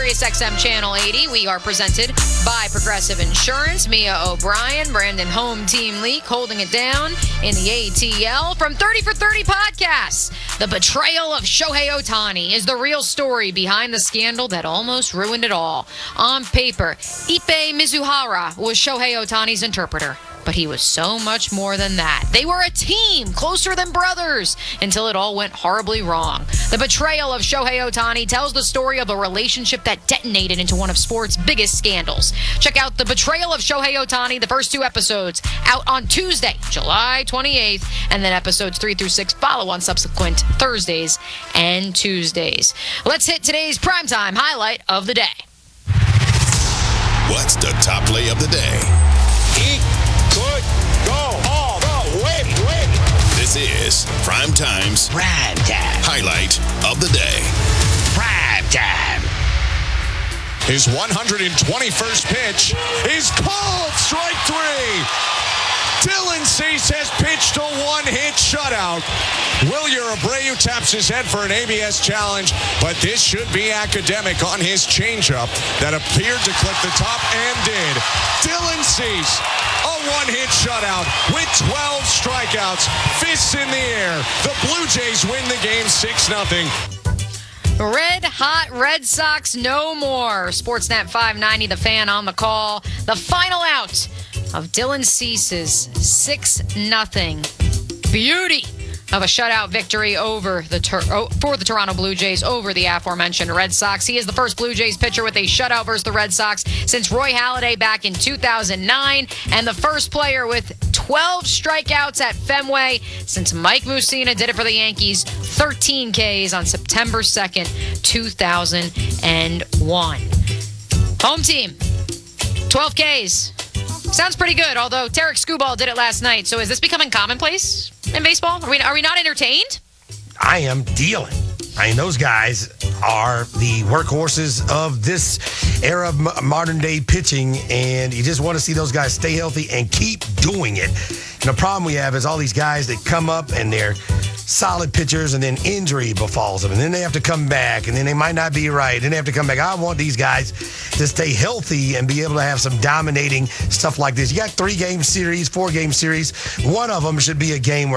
SiriusXM Channel 80. We are presented by Progressive Insurance. Mia O'Brien, Brandon Home Team Leak holding it down in the ATL. From 30 for 30 podcasts, the betrayal of Shohei Ohtani is the real story behind the scandal that almost ruined it all. On paper, Ippei Mizuhara was Shohei Ohtani's interpreter. But he was so much more than that. They were a team, closer than brothers, until it all went horribly wrong. The betrayal of Shohei Ohtani tells the story of a relationship that detonated into one of sports' biggest scandals. Check out The Betrayal of Shohei Ohtani, the first 2 episodes, out on Tuesday, July 28th, and then episodes 3 through 6 follow on subsequent Thursdays and Tuesdays. Let's hit today's primetime highlight of the day. What's the top play of the day? Could go all the way. This is Prime Time's Prime Time highlight of the day. Prime Time. His 121st pitch is called strike 3. Dylan Cease has pitched a one-hit shutout. Wilyer Abreu taps his head for an ABS challenge, but this should be academic on his changeup that appeared to clip the top and did. Dylan Cease, a one-hit shutout with 12 strikeouts, fists in the air. The Blue Jays win the game 6-0. Red hot Red Sox no more. Sportsnet 590, the fan on the call. The final out of Dylan Cease's 6-0 beauty of a shutout victory over for the Toronto Blue Jays over the aforementioned Red Sox. He is the first Blue Jays pitcher with a shutout versus the Red Sox since Roy Halladay back in 2009, and the first player with 12 strikeouts at Fenway since Mike Mussina did it for the Yankees, 13 Ks on September 2nd, 2001. Home team, 12 Ks. Sounds pretty good, although Tarek Skubal did it last night. So is this becoming commonplace in baseball? Are we not entertained? I am dealing. I mean, those guys are the workhorses of this era of modern-day pitching, and you just want to see those guys stay healthy and keep doing it. And the problem we have is all these guys that come up and they're solid pitchers, and then injury befalls them, and then they have to come back, and then they might not be right, and they have to come back. I want these guys to stay healthy and be able to have some dominating stuff like this. You got 3-game series, 4-game series. One of them should be a game where